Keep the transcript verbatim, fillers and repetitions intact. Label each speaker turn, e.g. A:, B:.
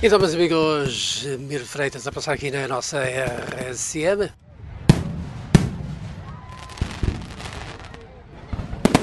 A: Então, meus amigos, Miro Freitas a passar aqui na nossa R S M.